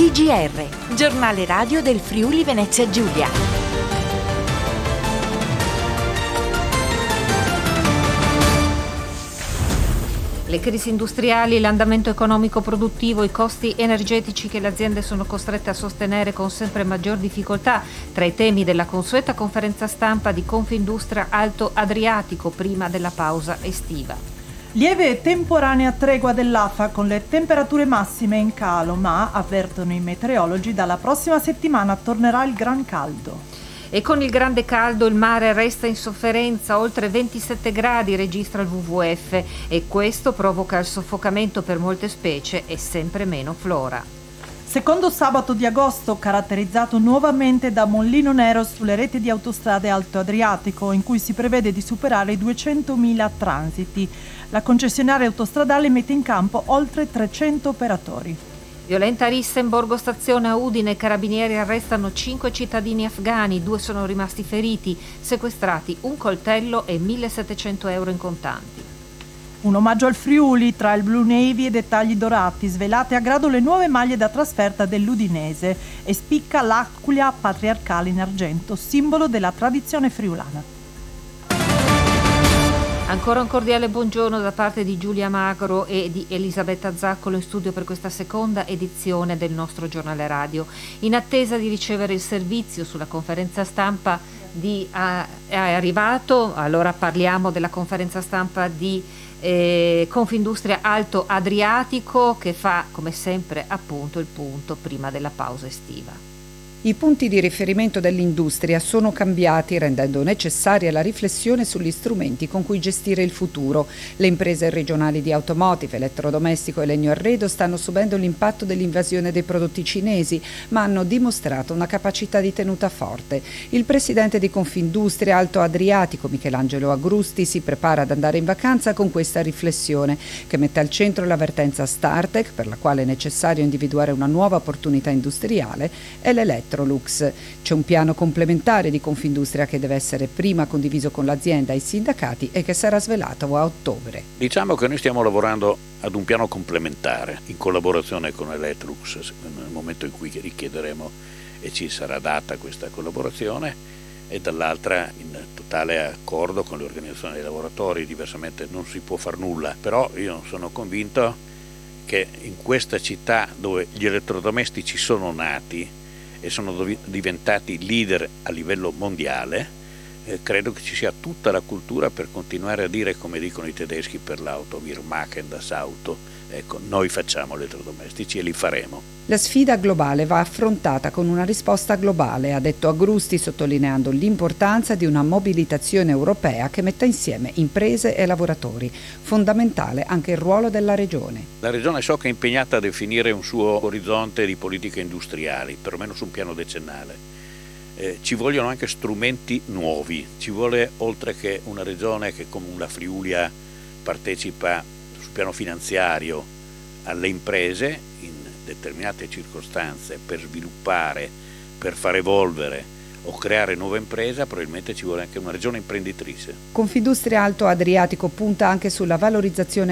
TGR, giornale radio del Friuli Venezia Giulia. Le crisi industriali, l'andamento economico produttivo, i costi energetici che le aziende sono costrette a sostenere con sempre maggior difficoltà, tra i temi della consueta conferenza stampa di Confindustria Alto Adriatico prima della pausa estiva. Lieve e temporanea tregua dell'AFA con le temperature massime in calo, ma, avvertono i meteorologi, dalla prossima settimana tornerà il gran caldo. E con il grande caldo il mare resta in sofferenza, oltre 27 gradi registra il WWF e questo provoca il soffocamento per molte specie e sempre meno flora. Secondo sabato di agosto, caratterizzato nuovamente da mollino nero sulle reti di autostrade Alto Adriatico, in cui si prevede di superare i 200.000 transiti. La concessionaria autostradale mette in campo oltre 300 operatori. Violenta rissa in Borgo Stazione a Udine, carabinieri arrestano 5 cittadini afghani, 2 sono rimasti feriti, sequestrati un coltello e 1.700 euro in contanti. Un omaggio al Friuli tra il Blue Navy e dettagli dorati, svelate a grado le nuove maglie da trasferta dell'Udinese e spicca l'aquila patriarcale in argento, simbolo della tradizione friulana. Ancora un cordiale buongiorno da parte di Giulia Magro e di Elisabetta Zaccolo in studio per questa seconda edizione del nostro giornale radio. In attesa di ricevere il servizio sulla conferenza stampa è arrivato, allora parliamo della conferenza stampa di Confindustria Alto Adriatico che fa come sempre appunto il punto prima della pausa estiva. I punti di riferimento dell'industria sono cambiati, rendendo necessaria la riflessione sugli strumenti con cui gestire il futuro. Le imprese regionali di automotive, elettrodomestico e legno arredo stanno subendo l'impatto dell'invasione dei prodotti cinesi, ma hanno dimostrato una capacità di tenuta forte. Il presidente di Confindustria Alto Adriatico, Michelangelo Agrusti, si prepara ad andare in vacanza con questa riflessione, che mette al centro l'avvertenza Startec, per la quale è necessario individuare una nuova opportunità industriale, e l'Electrolux. C'è un piano complementare di Confindustria che deve essere prima condiviso con l'azienda e i sindacati e che sarà svelato a ottobre. Diciamo che noi stiamo lavorando ad un piano complementare in collaborazione con Electrolux nel momento in cui richiederemo e ci sarà data questa collaborazione, e dall'altra in totale accordo con le organizzazioni dei lavoratori. Diversamente non si può far nulla, però io sono convinto che in questa città dove gli elettrodomestici sono nati e sono diventati leader a livello mondiale, credo che ci sia tutta la cultura per continuare a dire, come dicono i tedeschi per l'auto, wir machen das Auto, ecco, noi facciamo elettrodomestici e li faremo. La sfida globale va affrontata con una risposta globale, ha detto Agrusti, sottolineando l'importanza di una mobilitazione europea che metta insieme imprese e lavoratori. Fondamentale anche il ruolo della Regione. La Regione so che è impegnata a definire un suo orizzonte di politiche industriali, perlomeno su un piano decennale. Ci vogliono anche strumenti nuovi, ci vuole, oltre che una Regione che come la Friulia partecipa sul piano finanziario alle imprese in determinate circostanze per sviluppare, per far evolvere o creare nuova impresa, probabilmente ci vuole anche una regione imprenditrice. Confindustria Alto Adriatico punta anche sulla valorizzazione